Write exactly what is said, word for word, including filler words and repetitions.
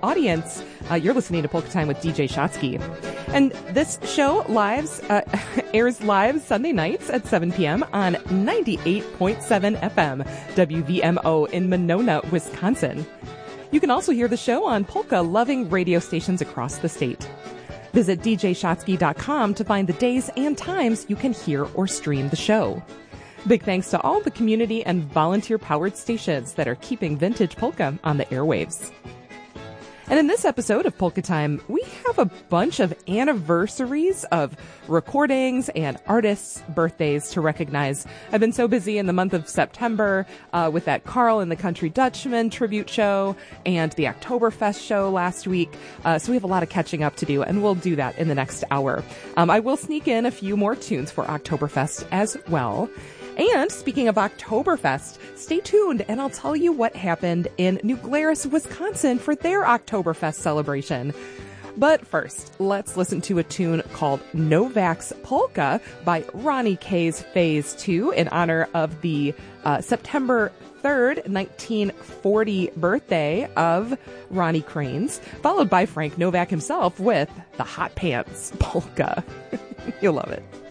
audience. Uh, you're listening to Polka Time with D J Shotsky. And this show lives uh, airs live Sunday nights at seven p.m. on ninety-eight point seven F M, W V M O in Monona, Wisconsin. You can also hear the show on polka-loving radio stations across the state. Visit d j shotsky dot com to find the days and times you can hear or stream the show. Big thanks to all the community and volunteer-powered stations that are keeping vintage polka on the airwaves. And in this episode of Polka Time, we have a bunch of anniversaries of recordings and artists' birthdays to recognize. I've been so busy in the month of September uh, with that Carl and the Country Dutchman tribute show and the Oktoberfest show last week. Uh, so we have a lot of catching up to do, and we'll do that in the next hour. Um, I will sneak in a few more tunes for Oktoberfest as well. And speaking of Oktoberfest, stay tuned and I'll tell you what happened in New Glarus, Wisconsin for their Oktoberfest celebration. But first, let's listen to a tune called Novak's Polka by Ronnie K's Phase two in honor of the uh, September third, nineteen forty birthday of Ronnie Cranes, followed by Frank Novak himself with the Hot Pants Polka. You'll love it.